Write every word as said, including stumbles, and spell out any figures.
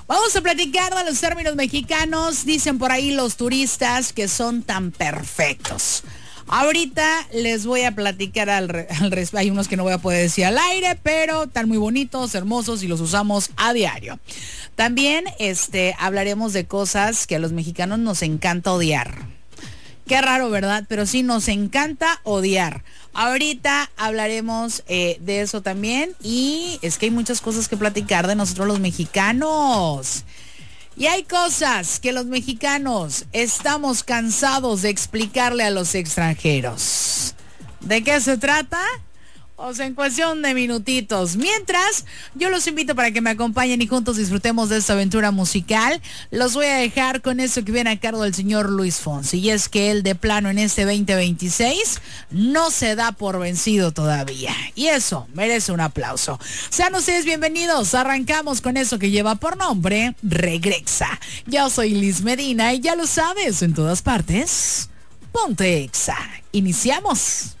Vamos a platicar de los términos mexicanos. Dicen por ahí los turistas que son tan perfectos. Ahorita les voy a platicar al, re, al respecto. Hay unos que no voy a poder decir al aire, pero están muy bonitos, hermosos y los usamos a diario. También este, hablaremos de cosas que a los mexicanos nos encanta odiar. Qué raro, ¿verdad? Pero sí, nos encanta odiar. Ahorita hablaremos eh, de eso también. Y es que hay muchas cosas que platicar de nosotros los mexicanos. Y hay cosas que los mexicanos estamos cansados de explicarle a los extranjeros. ¿De qué se trata? O sea, en cuestión de minutitos. Mientras, yo los invito para que me acompañen y juntos disfrutemos de esta aventura musical. Los voy a dejar con eso que viene a cargo del señor Luis Fonsi. Y es que él de plano en este veinte veintiséis no se da por vencido todavía. Y eso merece un aplauso. Sean ustedes bienvenidos. Arrancamos con eso que lleva por nombre Regresa. Yo soy Liz Medina y ya lo sabes, en todas partes, ponte Exa. Iniciamos.